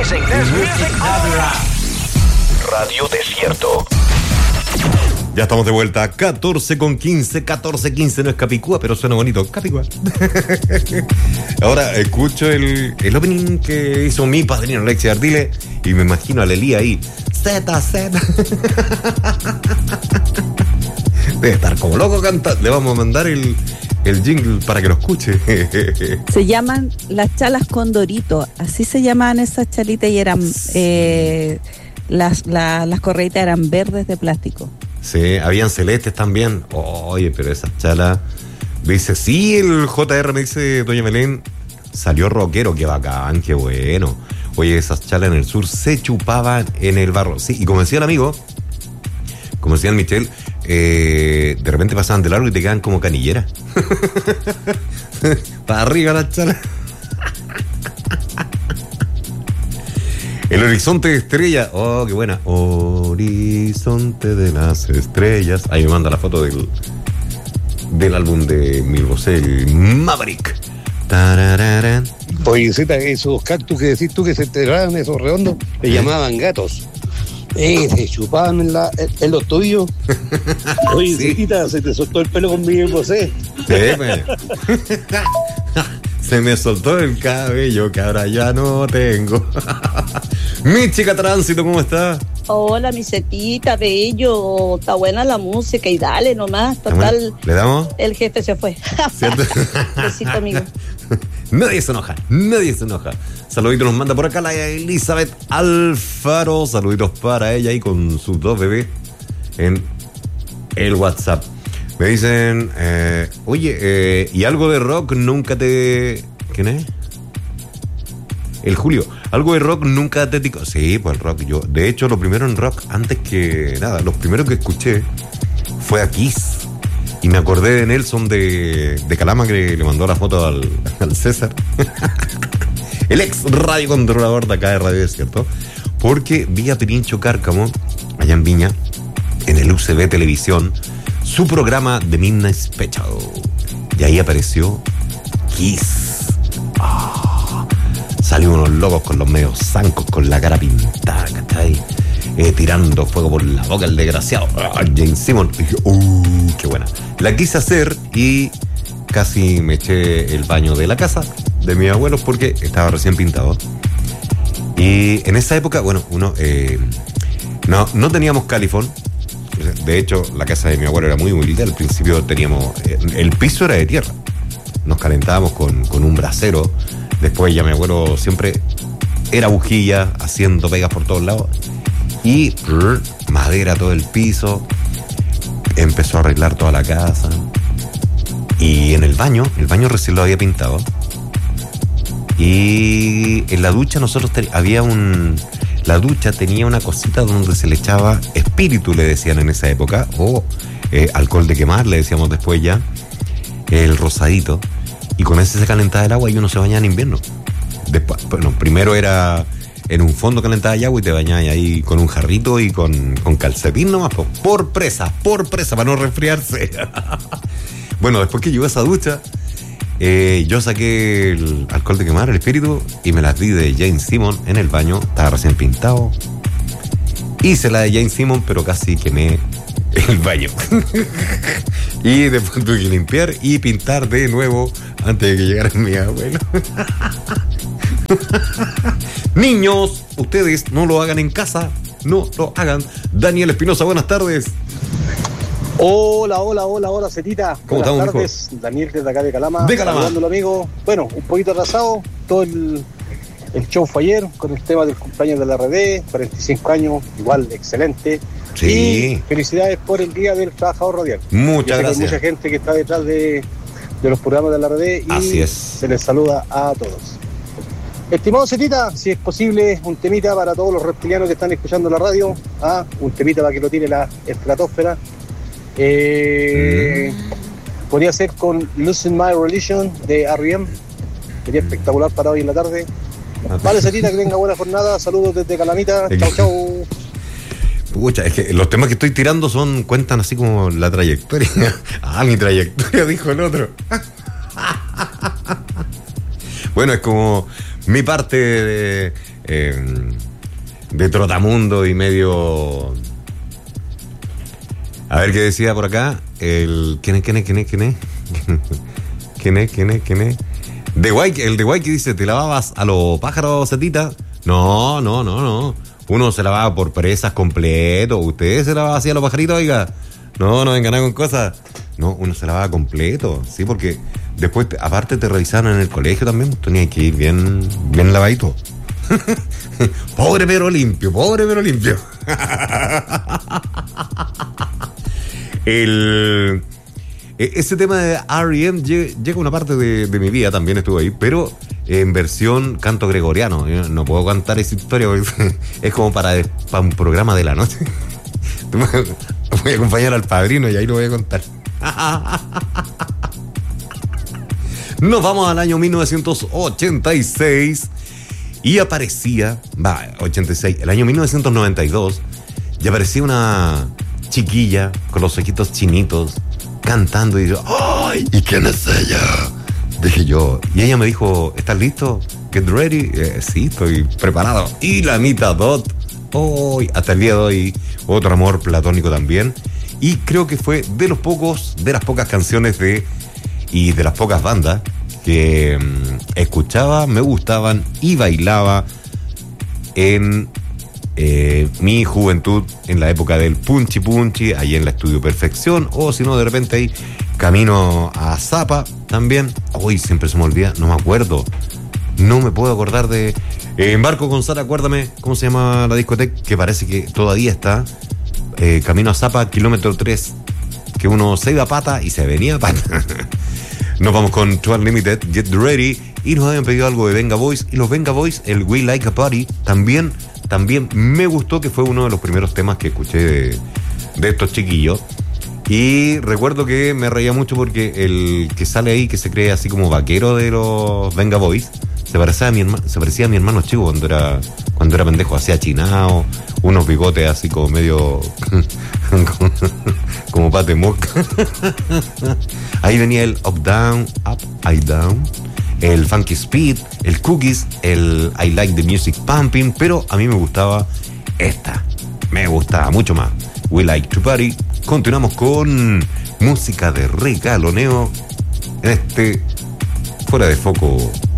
Introducing this music Radio Desierto. Ya estamos de vuelta, 14:15 no es Capicúa, pero suena bonito, Capicúa. Ahora escucho el opening que hizo mi padrino Alexis Ardile y me imagino a Lelí ahí, Z. Debe estar como loco cantando. Le vamos a mandar el jingle para que lo escuche. Se llaman las chalas Condorito, así se llamaban esas chalitas y eran las correitas eran verdes de plástico. Sí, habían celestes también. Oye, pero esas chalas. Dice, sí, el JR me dice, doña Belén, salió rockero, qué bacán, qué bueno. Oye, esas chalas en el sur se chupaban en el barro. Sí, y como decía el amigo, como decía el Michel, de repente pasaban de largo y te quedan como canilleras. Para arriba las chalas. El horizonte de estrellas. Oh, qué buena. Horizonte de las estrellas. Ahí me manda la foto del álbum de Mil Bosé, el Maverick. Tarararán. Oye, Zeta, esos cactus que decís tú que se enterraban, esos redondos, le llamaban gatos. Se chupaban en los tobillos. Oye, sí. Zetita, se te soltó el pelo con Miguel Bosé. Sí, pues. Se me soltó el cabello que ahora ya no tengo. Mi chica Tránsito, ¿cómo está? Hola, mi Zetita, bello. Está buena la música y dale nomás. Total. ¿Le damos? El jefe se fue. Besito, amigo. Nadie se enoja. Saluditos nos manda por acá la Elizabeth Alfaro. Saluditos para ella y con sus 2 bebés en el WhatsApp. Me dicen, oye, ¿y algo de rock nunca te... ¿Quién es? El Julio. ¿Algo de rock nunca te... Sí, pues el rock. Yo, de hecho, lo primero en rock, antes que nada, lo primero que escuché fue a Kiss. Y me acordé de Nelson de Calama, que le mandó la foto al César. El ex radiocontrolador de acá de Radio Desierto. Porque vi a Pirincho Cárcamo, allá en Viña, en el UCB Televisión, su programa The Midnight Special. Y ahí apareció Kiss. Salió unos locos con los medios zancos, con la cara pintada, ¿cachai? Tirando fuego por la boca el desgraciado. Jane Simon. Y dije, qué buena. La quise hacer y casi me eché el baño de la casa de mis abuelos porque estaba recién pintado. Y en esa época, bueno, uno no teníamos califón. De hecho, la casa de mi abuelo era muy humilde. Al principio teníamos... el piso era de tierra. Nos calentábamos con un brasero. Después ya mi abuelo siempre era bujía, haciendo pegas por todos lados. Y madera todo el piso. Empezó a arreglar toda la casa. Y en el baño recién lo había pintado. Y en la ducha nosotros la ducha tenía una cosita donde se le echaba espíritu, le decían en esa época, o alcohol de quemar, le decíamos después ya, el rosadito, y con ese se calentaba el agua y uno se bañaba en invierno. Después, bueno, primero era en un fondo calentaba el agua y te bañabas ahí con un jarrito y con calcetín nomás, por presa, para no resfriarse. Bueno, después que llegó esa ducha, yo saqué el alcohol de quemar, el espíritu, y me las di de Jane Simon en el baño. Estaba recién pintado. Hice la de Jane Simon, pero casi quemé el baño. Y después tuve que limpiar y pintar de nuevo antes de que llegara mi abuelo. Niños, ustedes no lo hagan en casa. No lo hagan. Daniel Espinosa, buenas tardes. Hola, Zetita. ¿Cómo Buenas estamos, tardes, hijo? Daniel desde acá de Calama. De Calama. Saludándolo, amigo. Bueno, un poquito atrasado. Todo el show fue ayer con el tema del cumpleaños de la RD. 45 años, igual, excelente. Sí. Y felicidades por el Día del Trabajador Radial. Muchas gracias. Hay mucha gente que está detrás de los programas de la RD y así es. Se les saluda a todos. Estimado Zetita, si es posible, un temita para todos los reptilianos que están escuchando la radio. Un temita para que lo tire la estratosfera. Podría ser con Losing My Religion de R.E.M. Sería espectacular para hoy en la tarde. Vale, Zetita, que tenga buena jornada. Saludos desde Calamita. Chau. Pucha, es que los temas que estoy tirando cuentan así como la trayectoria. Mi trayectoria, dijo el otro. Bueno, es como mi parte de trotamundo y medio... A ver qué decía por acá. ¿Quién es? The White, el de White que dice, ¿te lavabas a los pájaros, Cetita? No. Uno se lavaba por presas completo. ¿Usted se lavaba así a los pajaritos, oiga? No vengan con cosas. No, uno se lavaba completo, sí, porque después, aparte te revisaban en el colegio también. Tenías que ir bien lavadito. Pobre pero limpio. Ese tema de R.E.M. llega una parte de mi vida, también estuvo ahí, pero en versión canto gregoriano. Yo no puedo cantar esa historia porque es como para un programa de la noche. Voy a acompañar al padrino y ahí lo voy a contar. Nos vamos al año 1986 y aparecía, 86, el año 1992, y aparecía una chiquilla con los ojitos chinitos cantando y yo, ¡ay! ¿Y quién es ella? Dije yo, y ella me dijo, ¿estás listo? Get ready. Sí, estoy preparado. Y la Anita Dot, hasta el día de hoy, otro amor platónico también. Y creo que fue de las pocas canciones y de las pocas bandas que escuchaba, me gustaban y bailaba en mi juventud, en la época del Punchi Punchi, ahí en la Estudio Perfección, o si no, de repente ahí camino a Zapa también. Hoy siempre se me olvida, no me acuerdo, no me puedo acordar de Embarco con Sara, acuérdame cómo se llama la discoteca, que parece que todavía está, camino a Zapa, kilómetro 3, que uno se iba a pata y se venía a pata. Nos vamos con Tour Limited, Get Ready, y nos habían pedido algo de Venga Boys, y los Venga Boys, el We Like a Party, también me gustó, que fue uno de los primeros temas que escuché de estos chiquillos. Y recuerdo que me reía mucho porque el que sale ahí, que se cree así como vaquero de los Venga Boys, se parecía a mi hermano chico cuando era pendejo, así achinado, unos bigotes así como medio como pate mosca. Ahí venía el Up Down, Up I Down, el Funky Speed, el Cookies, el I Like the Music Pumping, pero a mí me gustaba esta, me gustaba mucho más, We Like to Party. Continuamos con música de regaloneo en este Fuera de Foco